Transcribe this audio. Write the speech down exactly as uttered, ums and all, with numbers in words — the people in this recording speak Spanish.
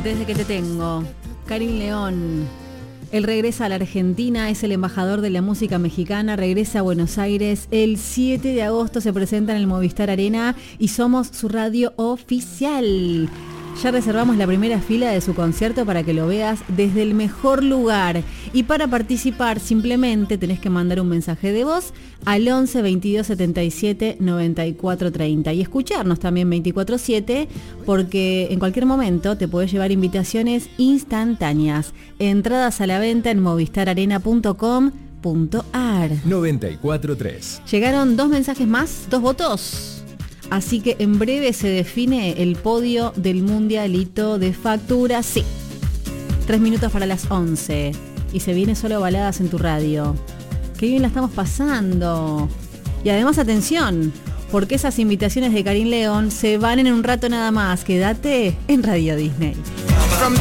Desde que te tengo, Karin León. Él regresa a la Argentina, es el embajador de la música mexicana, regresa a Buenos Aires. El siete de agosto se presenta en el Movistar Arena y somos su radio oficial. Ya reservamos la primera fila de su concierto para que lo veas desde el mejor lugar. Y para participar simplemente tenés que mandar un mensaje de voz al once veintidós setenta y siete noventa y cuatro treinta y escucharnos también veinticuatro siete, porque en cualquier momento te podés llevar invitaciones instantáneas. Entradas a la venta en movistar arena punto com punto ar. noventa y cuatro tres. Llegaron dos mensajes más, dos votos. Así que en breve se define el podio del Mundialito de Factura. Sí, tres minutos para las once. Y se viene Solo Baladas en tu radio. Qué bien la estamos pasando. Y además, atención, porque esas invitaciones de Karin León se van en un rato nada más. Quédate en Radio Disney. From